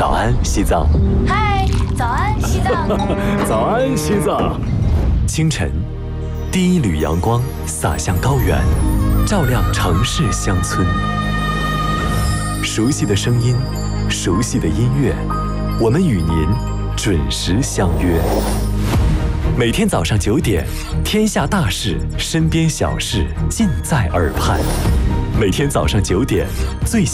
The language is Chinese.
早安，西藏。 嗨，早安，西藏。 早安，西藏。清晨，第一缕阳光洒向高原，照亮城市乡村。熟悉的声音，熟悉的音乐，我们与您准时相约。每天早上9点，天下大事，身边小事，尽在耳畔。每天早上9点，最